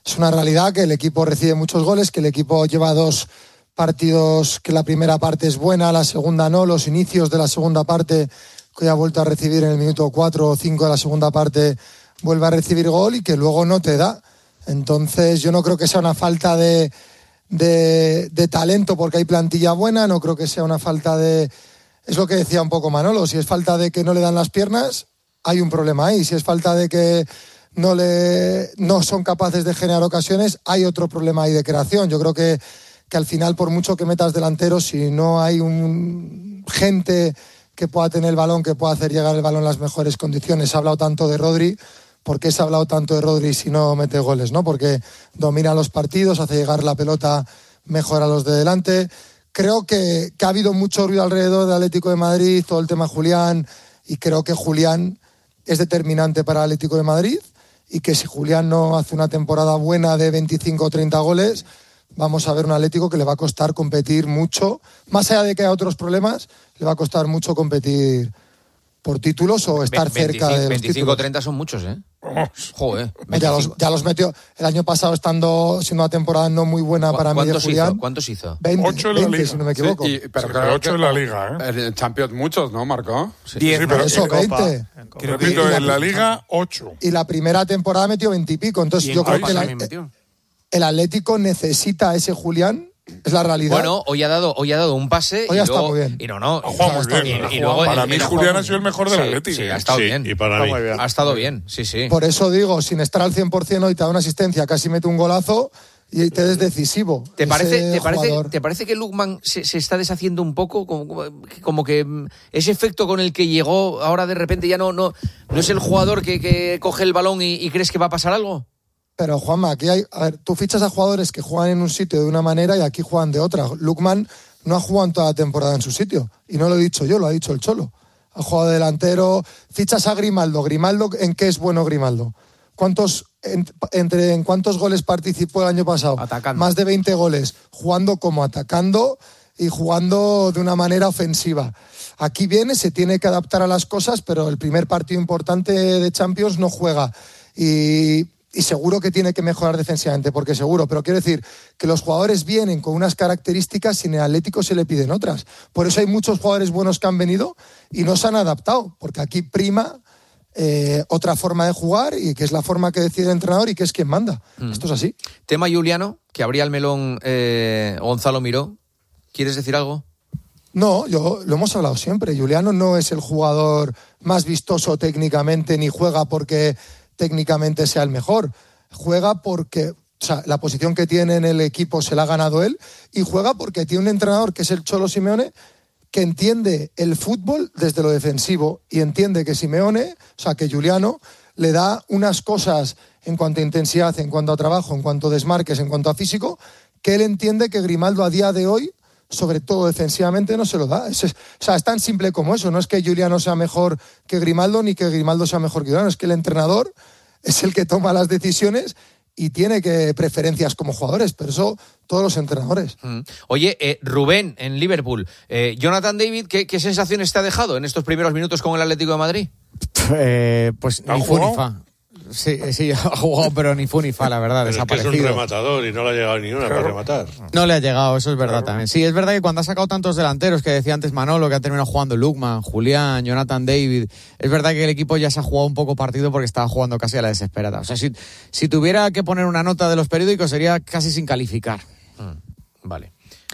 Es una realidad que el equipo recibe muchos goles, que el equipo lleva 2 partidos que la primera parte es buena, la segunda no, los inicios de la segunda parte que ha vuelto a recibir en el minuto 4 o 5 de la segunda parte vuelve a recibir gol y que luego no te da. Entonces yo no creo que sea una falta de talento porque hay plantilla buena, no creo que sea una falta de... Es lo que decía un poco Manolo, si es falta de que no le dan las piernas, hay un problema ahí. Si es falta de que no son capaces de generar ocasiones, hay otro problema ahí de creación. Yo creo que al final, por mucho que metas delanteros, si no hay gente que pueda tener el balón, que pueda hacer llegar el balón en las mejores condiciones. Se ha hablado tanto de Rodri. ¿Por qué se ha hablado tanto de Rodri si no mete goles, no? Porque domina los partidos, hace llegar la pelota mejor a los de delante. Creo que ha habido mucho ruido alrededor del Atlético de Madrid, todo el tema Julián, y creo que Julián es determinante para el Atlético de Madrid y que si Julián no hace una temporada buena de 25 o 30 goles, vamos a ver un Atlético que le va a costar competir mucho. Más allá de que haya otros problemas, le va a costar mucho competir por títulos o estar cerca de los 25 o 30 son muchos, ¿eh? Joder. Ya los metió el año pasado siendo una temporada no muy buena para mí de Julián. ¿Cuántos hizo? 8 en la Liga. Si no me equivoco. Sí, pero 8 en la Liga, ¿eh? En Champions muchos, ¿no, Marco? 10, pero eso, 20. Repito, en la Liga, 8. Y la primera temporada metió 20 y pico. Entonces yo creo que el Atlético necesita a ese Julián. Es la realidad. Bueno, hoy ha dado un pase. Hoy está muy bien. Y no. Ha jugado muy bien. Y luego para mí Julián ha sido el mejor del Atlético. Sí, ha estado bien. Y para mí. Ha estado bien, sí. Por eso digo, sin estar al 100% hoy te da una asistencia, casi mete un golazo y te es decisivo. ¿Te parece que Lookman se está deshaciendo un poco? Como que ese efecto con el que llegó, ahora de repente ya no es el jugador que coge el balón y crees que va a pasar algo? Pero, Juanma, aquí tú fichas a jugadores que juegan en un sitio de una manera y aquí juegan de otra. Lookman no ha jugado en toda la temporada en su sitio. Y no lo he dicho yo, lo ha dicho el Cholo. Ha jugado delantero. Fichas a Grimaldo. ¿Grimaldo en qué es bueno Grimaldo? ¿En cuántos goles participó el año pasado? Atacando. Más de 20 goles. Jugando como atacando y jugando de una manera ofensiva. Aquí viene, se tiene que adaptar a las cosas, pero el primer partido importante de Champions no juega. Y seguro que tiene que mejorar defensivamente, porque seguro, pero quiero decir que los jugadores vienen con unas características y en el Atlético se le piden otras. Por eso hay muchos jugadores buenos que han venido y no se han adaptado, porque aquí prima otra forma de jugar y que es la forma que decide el entrenador y que es quien manda. Esto es así. Tema Juliano, que abría el melón Gonzalo Miró. ¿Quieres decir algo? No, lo hemos hablado siempre. Juliano no es el jugador más vistoso técnicamente ni juega porque técnicamente sea el mejor. Juega porque la posición que tiene en el equipo se la ha ganado él y juega porque tiene un entrenador que es el Cholo Simeone que entiende el fútbol desde lo defensivo y entiende que que Juliano le da unas cosas en cuanto a intensidad, en cuanto a trabajo, en cuanto a desmarques, en cuanto a físico, que él entiende que Grimaldo a día de hoy, sobre todo defensivamente, no se lo da. Es tan simple como eso. No es que Juliano sea mejor que Grimaldo ni que Grimaldo sea mejor que Juliano. Es que el entrenador es el que toma las decisiones y tiene que preferencias como jugadores, pero eso todos los entrenadores. Oye, Rubén, en Liverpool, Jonathan David, ¿qué sensaciones te ha dejado en estos primeros minutos con el Atlético de Madrid? Pues ni fu ni fa. Sí, ha jugado, pero ni fu ni fa, la verdad. Pero es que es un rematador y no le ha llegado ni una para rematar. No le ha llegado, eso es verdad también. Sí, es verdad que cuando ha sacado tantos delanteros, que decía antes Manolo, que ha terminado jugando Lookman, Julián, Jonathan David, es verdad que el equipo ya se ha jugado un poco partido porque estaba jugando casi a la desesperada. O sea, si tuviera que poner una nota de los periódicos sería casi sin calificar. Vale.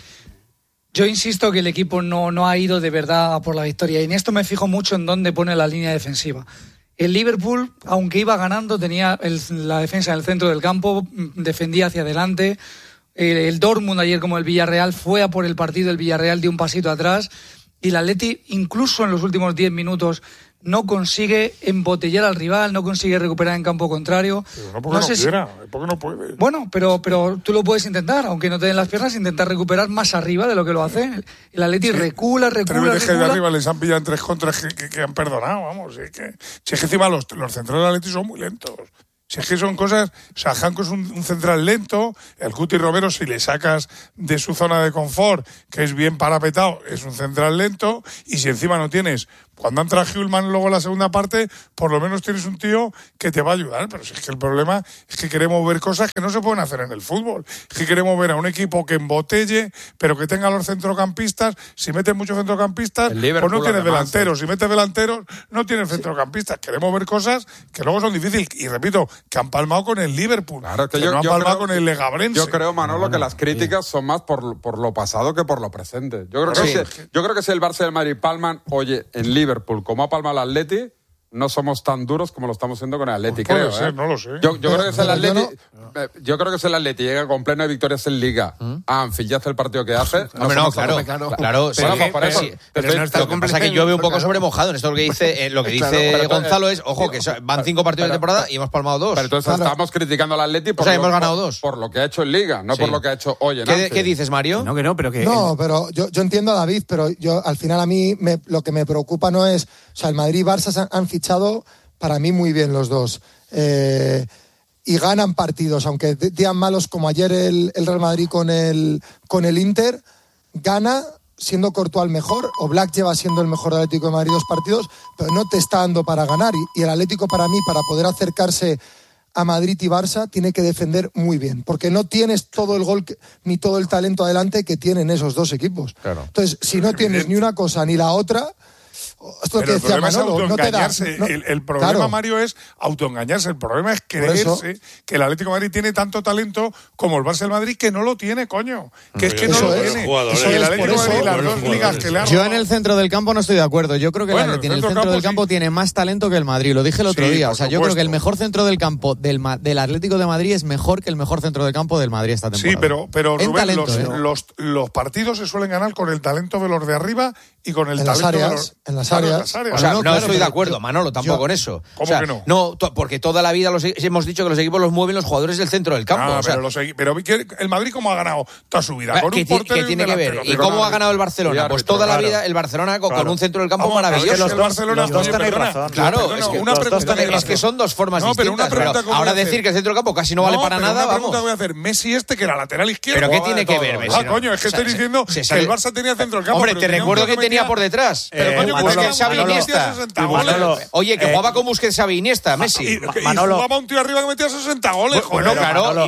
Yo insisto que el equipo no ha ido de verdad por la victoria y en esto me fijo mucho en dónde pone la línea defensiva. El Liverpool, aunque iba ganando, tenía la defensa en el centro del campo, defendía hacia adelante. El Dortmund ayer, como el Villarreal, fue a por el partido, el Villarreal dio un pasito atrás. Y el Atleti, incluso en los últimos 10 minutos, no consigue embotellar al rival, no consigue recuperar en campo contrario. Pero no porque porque no puede. Bueno, pero tú lo puedes intentar, aunque no te den las piernas, intentar recuperar más arriba de lo que lo hace. El Atleti recula. 3 veces de arriba les han pillado en 3 contras que han perdonado, vamos. Si es que encima los centrales del Atleti son muy lentos. Si es que son cosas... O sea, Janko es un central lento, el Cuti Romero, si le sacas de su zona de confort, que es bien parapetado, es un central lento, y si encima no tienes Cuando entra Hjulman luego en la segunda parte, por lo menos tienes un tío que te va a ayudar. Pero si es que el problema es que queremos ver cosas que no se pueden hacer en el fútbol. Es que queremos ver a un equipo que embotelle, pero que tenga los centrocampistas. Si metes muchos centrocampistas, pues no tienes delanteros. Si metes delanteros, no tienes centrocampistas. Queremos ver cosas que luego son difíciles. Y repito, que han palmado con el Liverpool. Claro, que no han palmado con el Legabrense. Yo creo, Manolo, que las críticas son más por lo pasado que por lo presente. Yo creo que si el Barça y el Madrid palman, oye, en Liverpool, como ha palmado el Atleti, no somos tan duros como lo estamos haciendo con el Atleti, pues creo. Puede ser, no lo sé. Yo creo que es el Atleti. Yo creo que es el Atleti, llega con pleno de victorias en Liga. Anfield ya hace el partido que hace. Claro. Pero no está lo que pasa es que yo veo un poco sobremojado en esto lo que dice Gonzalo es, ojo, que van 5 partidos de temporada y hemos palmado 2. Pero entonces estamos criticando al Atleti hemos ganado 2. Por lo que ha hecho en Liga, no por lo que ha hecho hoy en Anfield. ¿Qué dices, Mario? No, pero yo entiendo a David, pero yo al final a mí lo que me preocupa no es, o sea, el Madrid y Barça han fichado para mí muy bien los dos. Y ganan partidos, aunque días malos como ayer el Real Madrid con el Inter, gana siendo Courtois el mejor, o Black lleva siendo el mejor del Atlético de Madrid 2 partidos, pero no te está dando para ganar. Y el Atlético, para mí, para poder acercarse a Madrid y Barça, tiene que defender muy bien, porque no tienes todo el gol ni todo el talento adelante que tienen esos dos equipos. Claro. Entonces, si no tienes ni una cosa ni la otra... Esto pero que el problema Manolo, es autoengañarse. No el problema, claro, Mario, es autoengañarse. El problema es creerse que el Atlético de Madrid tiene tanto talento como el Barça del Madrid, que no lo tiene, coño. Que es que no lo tiene. El Atlético de Madrid, las dos ligas que le ha robado. Yo en el centro del campo no estoy de acuerdo. Yo creo que el centro del campo tiene más talento que el Madrid. Lo dije el otro día. O sea, yo creo que el mejor centro del campo del Atlético de Madrid es mejor que el mejor centro del campo del Madrid esta temporada. Sí, pero en Rubén, talento, los partidos se suelen ganar con el talento de los de arriba y con el talento de los... En las áreas. O sea, no estoy de acuerdo, Manolo, tampoco en eso. ¿Cómo que no? No, porque toda la vida hemos dicho que los equipos los mueven los jugadores del centro del campo. Pero el Madrid, ¿cómo ha ganado toda su vida? Con un portero ¿Qué tiene que ver? ¿Y cómo ha ganado el Barcelona? Pues toda la vida el Barcelona con un centro del campo maravilloso. Los dos tenéis razón. Claro, es que son dos formas distintas. Ahora decir que el centro del campo casi no vale para nada, vamos. Una pregunta voy a hacer. Messi que era lateral izquierdo. ¿Pero qué tiene que ver Messi? Coño, es que estoy diciendo que el Barça tenía centro del campo. Hombre, te recuerdo que tenía por detrás. Pero coño, Busquets, Xavi, Iniesta. Oye, que jugaba con Busquets, Xavi, Iniesta, Messi. Y jugaba un tío arriba que metía 60 goles. Bueno, claro.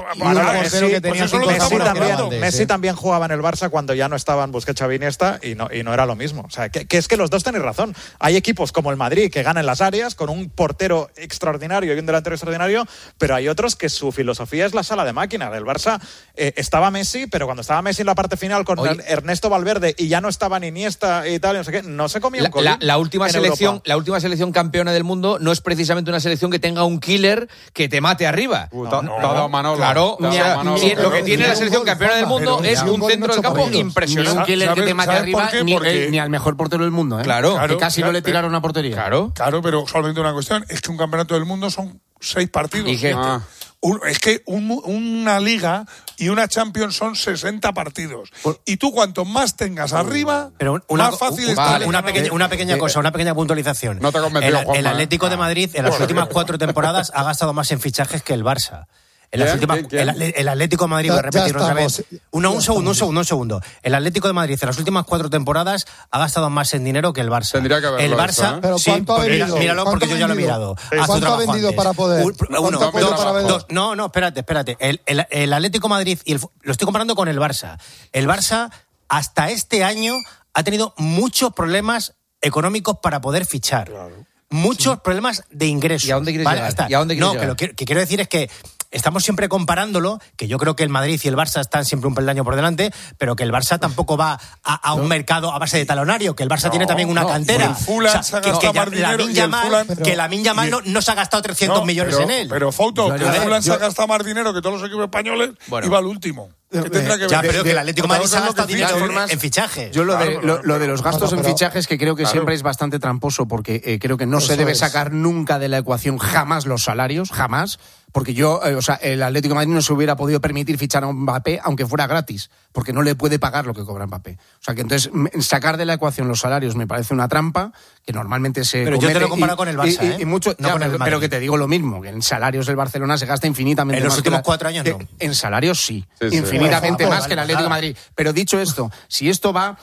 Messi también jugaba en el Barça cuando ya no estaban Busquets, Xavi, Iniesta y no era lo mismo. O sea, que es que los dos tenéis razón. Hay equipos como el Madrid que ganan las áreas con un portero extraordinario y un delantero extraordinario, pero hay otros que su filosofía es la sala de máquinas. El Barça estaba Messi, pero cuando estaba Messi en la parte final con Ernesto Valverde y ya no estaba ni Iniesta y tal, no se comía un gol. La última selección campeona del mundo no es precisamente una selección que tenga un killer que te mate arriba. Todo Manolo. Claro, lo que tiene la selección campeona del mundo es un centro del campo impresionante. Un killer que te mate arriba ni al mejor portero del mundo, ¿eh? Claro. Que casi no le tiraron a portería. Claro, pero solamente una cuestión, es que un campeonato del mundo son 6 partidos. Es que una liga y una Champions son 60 partidos. Y tú cuanto más tengas arriba, más fácil está. Una pequeña cosa, una pequeña puntualización. No te convenció, el Atlético de Madrid en las últimas 4 temporadas ha gastado más en fichajes que el Barça. El Atlético de Madrid, voy a repetirlo otra vez. Un segundo. El Atlético de Madrid en las últimas 4 temporadas ha gastado más en dinero que el Barça. Tendría que haberlo el Barça, eso, ¿Pero cuánto ha vendido? Míralo porque yo ya lo he mirado. ¿Cuánto ha vendido para poder? No, espérate. El Atlético de Madrid, lo estoy comparando con el Barça. El Barça, hasta este año, ha tenido muchos problemas económicos para poder fichar. Muchos problemas de ingresos. ¿Y a dónde quieres llegar? Lo que quiero decir es que estamos siempre comparándolo, que yo creo que el Madrid y el Barça están siempre un peldaño por delante, pero que el Barça tampoco va a un mercado a base de talonario, que el Barça tiene también una cantera. Que Lamine Yamal no se ha gastado 300 millones en él. Pero Fouto, que el Fulham se ha gastado más dinero que todos los equipos españoles y va al último. Pero que el Atlético de Madrid se ha gastado dinero en fichajes. Yo lo de los gastos en fichajes, que creo que siempre es bastante tramposo, porque creo que no se debe sacar nunca de la ecuación jamás los salarios, jamás, porque el Atlético de Madrid no se hubiera podido permitir fichar a Mbappé aunque fuera gratis, porque no le puede pagar lo que cobra Mbappé. O sea que entonces sacar de la ecuación los salarios me parece una trampa que normalmente se pero comete. Yo te lo comparo con el Barça, y mucho, no con el Madrid. Pero que te digo lo mismo, que en salarios el Barcelona se gasta infinitamente en más. En los últimos 4 años no. En salarios sí infinitamente más que el Atlético de Madrid. Pero dicho esto, si esto va...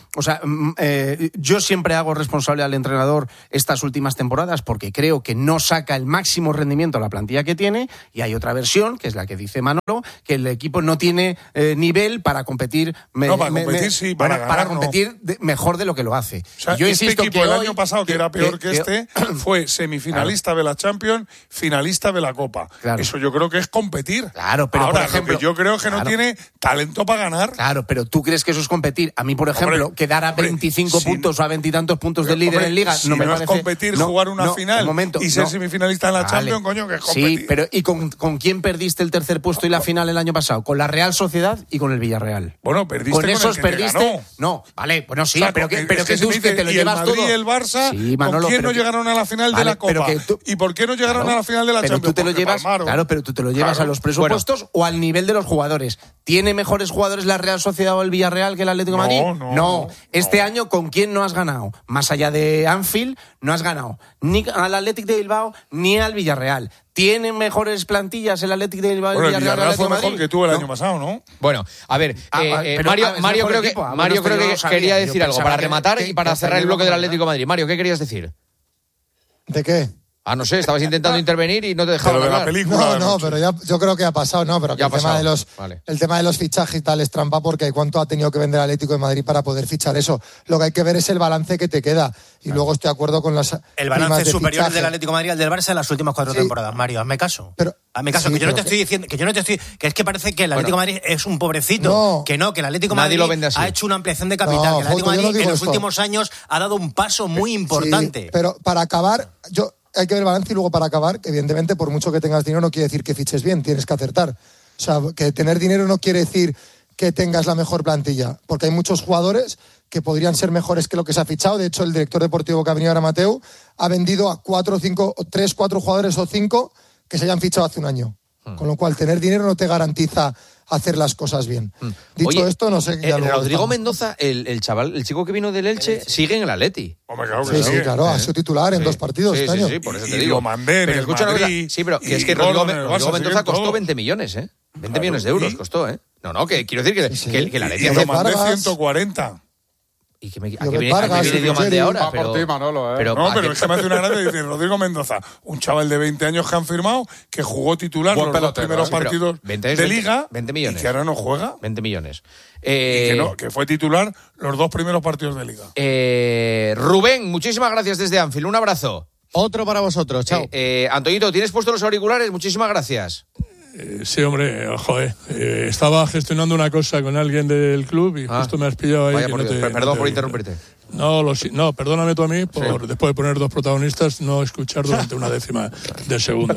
yo siempre hago responsable al entrenador estas últimas temporadas porque creo que no saca el máximo rendimiento a la plantilla que tiene, y hay otra versión, que es la que dice Manolo, que el equipo no tiene nivel para competir... para competir mejor de lo que lo hace. O sea, yo insisto equipo que el año pasado, que era peor que este, fue semifinalista de la Champions, finalista de la Copa. Claro. Eso yo creo que es competir. Claro, pero ahora, por ejemplo, lo que yo creo que no tiene talento para ganar. Claro, pero ¿tú crees que eso es competir? A mí, por ejemplo, quedar a 25 puntos o a 20 y tantos puntos del líder en Liga no me parece... es competir, jugar una final y ser semifinalista en la Champions, coño, que es competir. Sí, pero ¿y con quién perdiste el tercer puesto y la final el año pasado? Con la Real Sociedad y con el Villarreal. Bueno, perdiste con esos el que perdiste. Te ganó. No, vale, bueno, sí, o sea, pero que tú te lo y llevas el Madrid todo. Y el Barça, sí, Manolo, ¿con quién no llegaron a la final de la Copa? ¿Y por qué no llegaron a la final de la Champions? Tú te lo llevas, claro, pero tú te lo llevas a los presupuestos o al nivel de los jugadores. ¿Tiene mejores jugadores la Real Sociedad o el Villarreal que el Atlético de Madrid? No. Este año, ¿con quién no has ganado? Más allá de Anfield, no has ganado ni al Atlético de Bilbao ni al Villarreal. ¿Tienen mejores plantillas el Atlético de Bilbao y el Villarreal fue mejor que tú el año pasado, ¿no? Bueno, a ver, Mario creo que quería decir algo para rematar y para cerrar el bloque del Atlético de Madrid. Mario, ¿qué querías decir? ¿De qué? No sé, estabas intentando intervenir y no te dejaban hablar. La película no, pero ya, yo creo que ha pasado, ¿no? Pero que el tema de los fichajes y tal es trampa porque cuánto ha tenido que vender el Atlético de Madrid para poder fichar eso. Lo que hay que ver es el balance que te queda. Y luego estoy de acuerdo con las... El balance superior del Atlético de Madrid al del Barça en las últimas 4 temporadas. Mario, hazme caso. Hazme caso, que yo no te estoy diciendo... Que es que parece que el Atlético de Madrid es un pobrecito. Que el Atlético de Madrid ha hecho una ampliación de capital. Que el Atlético de Madrid en los últimos años ha dado un paso muy importante. Sí, pero para acabar... Hay que ver el balance y luego para acabar, que evidentemente por mucho que tengas dinero no quiere decir que fiches bien, tienes que acertar. O sea, que tener dinero no quiere decir que tengas la mejor plantilla, porque hay muchos jugadores que podrían ser mejores que lo que se ha fichado. De hecho, el director deportivo que ha venido ahora, Mateu, ha vendido a 4 jugadores o 5 que se hayan fichado hace un año. Con lo cual, tener dinero no te garantiza hacer las cosas bien. Dicho esto, no sé... Rodrigo Mendoza, el chaval, el chico que vino del Elche, sigue en el Atleti. Sí, claro, ha sido titular en 2 partidos este año. Sí, por eso te digo. Lo mandé en el Madrid. Sí, pero que es que Rodrigo Mendoza costó 20 millones, ¿eh? 20 millones de euros costó, ¿eh? No, que quiero decir que el Atleti... Lo mandé 140. ¿Y que viene Diomande ahora? Pero es que me hace una gracia decir Rodrigo Mendoza, un chaval de 20 años que han firmado, que jugó titular los 2 primeros partidos de Liga 20 millones. Y que ahora no juega. 20 millones. Que fue titular los 2 primeros partidos de Liga. Rubén, muchísimas gracias desde Anfield. Un abrazo. Otro para vosotros. Chao. Antoñito, ¿tienes puestos los auriculares? Muchísimas gracias. Sí, hombre, estaba gestionando una cosa con alguien del club y justo me has pillado ahí. Perdón por interrumpirte. No, perdóname tú a mí por después de poner 2 protagonistas no escuchar durante una décima de segundo.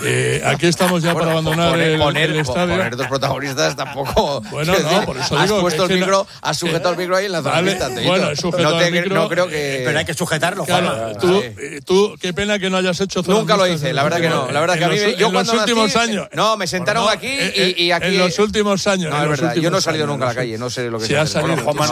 Aquí estamos ya para abandonar el estadio. Poner 2 protagonistas tampoco. Bueno, por eso has digo. Puesto el micro, has sujetado el micro ahí en la zona lista. Bueno, he sujetado el micro. No creo que... Pero hay que sujetarlo, Juanma. Tú, qué pena que no hayas hecho... Nunca lo hice, la verdad que no. La verdad que a mí... En los últimos años... No, me sentaron aquí y aquí... En los últimos años. No, es verdad, yo no he salido nunca a la calle, no sé lo que se hace. Juanma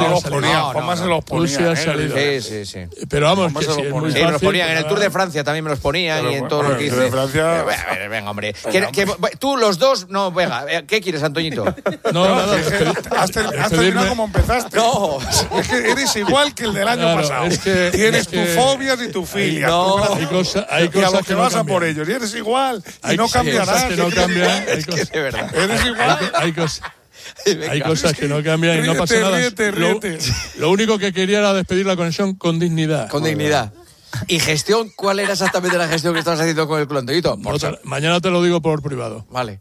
se los ponía. Sí. Pero vamos, que sí, es muy fácil. Me los ponían en el Tour de Francia, también me los ponían y en todo lo que hice. De Francia... Venga, hombre. Tú, los dos... No, venga, ¿qué quieres, Antoñito? Nada. Has terminado como empezaste. No. Es que eres igual que el del año pasado. Tienes tus fobias y tus filias. Hay cosas a los que vas a por ellos. Y eres igual. Y no cambiarás. Hay cosas que no cambian. Es que de verdad. Eres igual. Hay cosas que no cambian y no pasa nada. Ríete. Lo único que quería era despedir la conexión con dignidad. Con dignidad. ¿Y gestión? ¿Cuál era exactamente la gestión que estabas haciendo con el club, Antoñito? Mañana te lo digo por privado. Vale.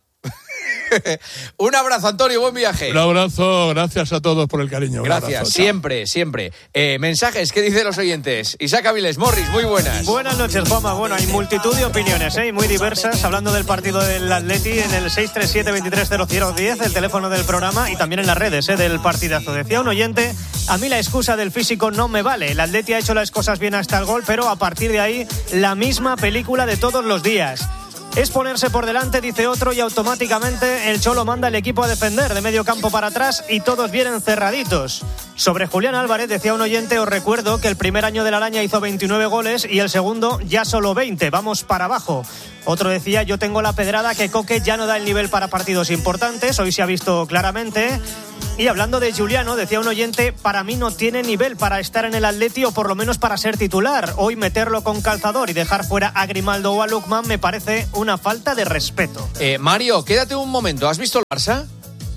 Un abrazo, Antonio, buen viaje. Un abrazo, gracias a todos por el cariño. Gracias, abrazo, siempre. Mensajes, ¿qué dicen los oyentes? Isaac Avilés, Morris, muy buenas. Buenas noches, Juanma. Bueno, hay multitud de opiniones, muy diversas, hablando del partido del Atleti en el 637-230010, el teléfono del programa, y también en las redes del partidazo. Decía un oyente, a mí la excusa del físico no me vale. El Atleti ha hecho las cosas bien hasta el gol, pero a partir de ahí, la misma película de todos los días. es ponerse por delante, dice otro, y automáticamente el Cholo manda el equipo a defender de medio campo para atrás y todos vienen cerraditos. Sobre Julián Álvarez, decía un oyente, os recuerdo que el primer año de la Araña hizo 29 goles y el segundo ya solo 20, vamos para abajo. Otro decía, yo tengo la pedrada que Coque ya no da el nivel para partidos importantes, hoy se ha visto claramente. Y hablando de Giuliano, decía un oyente, para mí no tiene nivel para estar en el Atleti o por lo menos para ser titular. Hoy meterlo con calzador y dejar fuera a Grimaldo o a Lookman me parece una falta de respeto. Mario, quédate un momento, ¿has visto el Barça?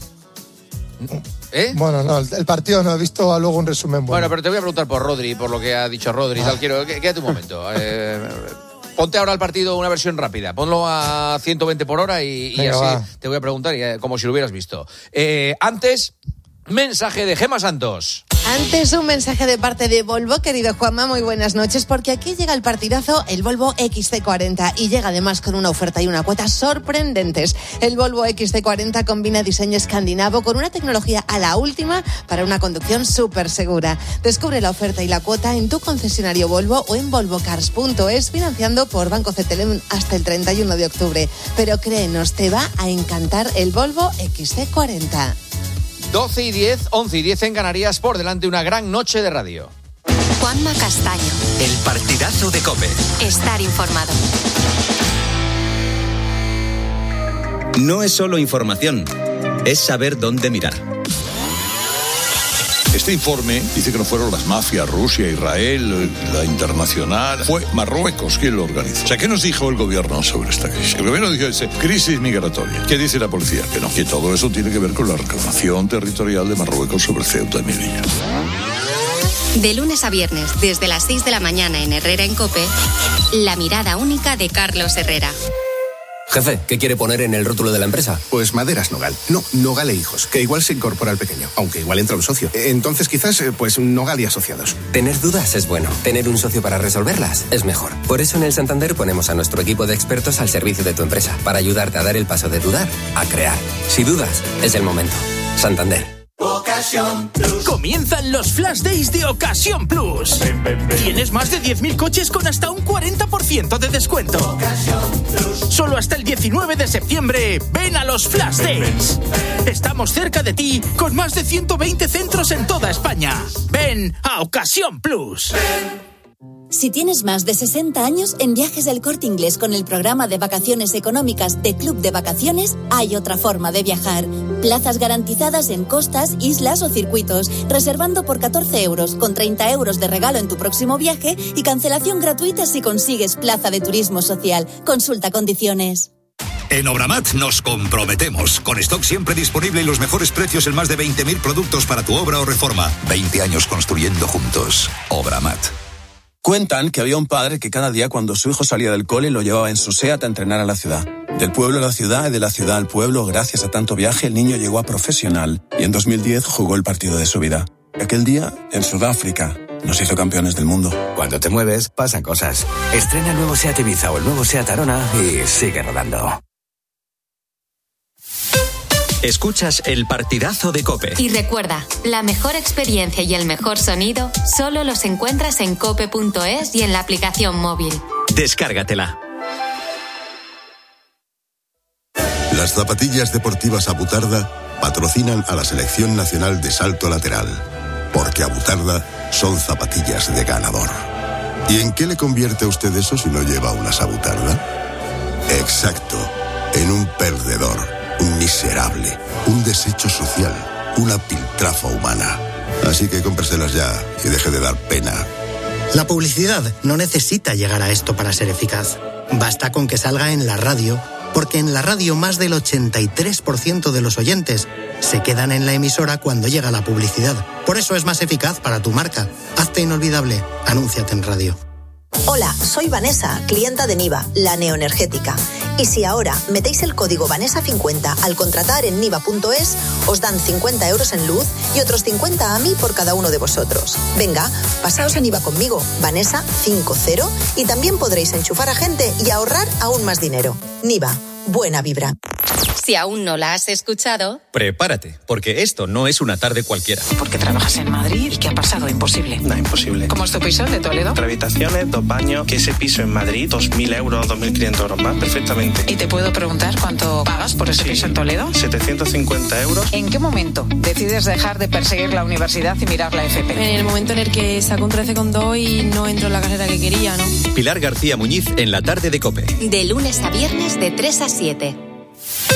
Bueno, no, el partido no he visto, luego un resumen bueno, pero te voy a preguntar por Rodri, por lo que ha dicho Rodri. Quédate un momento. Ponte ahora el partido una versión rápida, ponlo a 120 por hora y venga, así va. Te voy a preguntar como si lo hubieras visto. Antes, mensaje de Gemma Santos. Antes un mensaje de parte de Volvo, querido Juanma, muy buenas noches, porque aquí llega el partidazo, el Volvo XC40, y llega además con una oferta y una cuota sorprendentes. El Volvo XC40 combina diseño escandinavo con una tecnología a la última para una conducción súper segura. Descubre la oferta y la cuota en tu concesionario Volvo o en volvocars.es, financiando por Banco CTLM hasta el 31 de octubre. Pero créenos, te va a encantar el Volvo XC40. 12 y 10, 11 y 10 en Canarias, por delante una gran noche de radio. Juanma Castaño. El partidazo de COPE. Estar informado. No es solo información, es saber dónde mirar. Este informe dice que no fueron las mafias, Rusia, Israel, la internacional. Fue Marruecos quien lo organizó. O sea, ¿qué nos dijo el gobierno sobre esta crisis? El gobierno dijo crisis migratoria. ¿Qué dice la policía? Que no, que todo eso tiene que ver con la reclamación territorial de Marruecos sobre Ceuta y Melilla. De lunes a viernes, desde las 6 de la mañana en Herrera en COPE, la mirada única de Carlos Herrera. Jefe, ¿qué quiere poner en el rótulo de la empresa? Pues Maderas Nogal. No, Nogal e Hijos, que igual se incorpora al pequeño, aunque igual entra un socio. Entonces quizás, pues Nogal y Asociados. Tener dudas es bueno. Tener un socio para resolverlas es mejor. Por eso en el Santander ponemos a nuestro equipo de expertos al servicio de tu empresa, para ayudarte a dar el paso de dudar a crear. Si dudas, es el momento. Santander. Ocasión Plus. Comienzan los Flash Days de Ocasión Plus. Ven. Tienes más de 10.000 coches con hasta un 40% de descuento. Ocasión Plus. Solo hasta el 19 de septiembre. Ven a los Flash Days. Estamos cerca de ti con más de 120 centros en toda España. Ven a Ocasión Plus. Si tienes más de 60 años, en Viajes del Corte Inglés con el programa de vacaciones económicas de Club de Vacaciones, hay otra forma de viajar. Plazas garantizadas en costas, islas o circuitos, reservando por 14 euros, con 30 euros de regalo en tu próximo viaje y cancelación gratuita si consigues plaza de turismo social. Consulta condiciones. En Obramat nos comprometemos. Con stock siempre disponible y los mejores precios en más de 20.000 productos para tu obra o reforma. 20 años construyendo juntos. Obramat. Cuentan que había un padre que cada día cuando su hijo salía del cole lo llevaba en su SEAT a entrenar a la ciudad. Del pueblo a la ciudad y de la ciudad al pueblo, gracias a tanto viaje, el niño llegó a profesional y en 2010 jugó el partido de su vida. Aquel día, en Sudáfrica, nos hizo campeones del mundo. Cuando te mueves, pasan cosas. Estrena el nuevo SEAT Ibiza o el nuevo SEAT Arona y sigue rodando. Escuchas el partidazo de COPE. Y recuerda, la mejor experiencia y el mejor sonido solo los encuentras en cope.es y en la aplicación móvil. Descárgatela. Las zapatillas deportivas Abutarda patrocinan a la Selección Nacional de Salto Lateral, porque Abutarda son zapatillas de ganador. ¿Y en qué le convierte a usted eso si no lleva unas Abutarda? Exacto, en un perdedor. Un miserable, un desecho social, una piltrafa humana. Así que cómpreselas ya y deje de dar pena. La publicidad no necesita llegar a esto para ser eficaz. Basta con que salga en la radio, porque en la radio más del 83% de los oyentes se quedan en la emisora cuando llega la publicidad. Por eso es más eficaz para tu marca. Hazte inolvidable. Anúnciate en radio. Hola, soy Vanessa, clienta de Niva, la neoenergética. Y si ahora metéis el código Vanessa50 al contratar en niva.es, os dan 50 euros en luz y otros 50 a mí por cada uno de vosotros. Venga, pasaos a Niva conmigo, Vanessa50, y también podréis enchufar a gente y ahorrar aún más dinero. Niva, buena vibra. Si aún no la has escuchado, prepárate, porque esto no es una tarde cualquiera. Porque trabajas en Madrid y ¿qué ha pasado? Imposible. No, imposible. ¿Cómo es tu piso de Toledo? 3 habitaciones, 2 baños, que ese piso en Madrid, 2.000 euros, 2.500 euros más, perfectamente. ¿Y te puedo preguntar cuánto pagas por ese piso en Toledo? 750 euros. ¿En qué momento decides dejar de perseguir la universidad y mirar la FP? En el momento en el que saco un 13,2 y no entro en la carrera que quería, ¿no? Pilar García Muñiz en la tarde de COPE. De lunes a viernes de 3 a 7.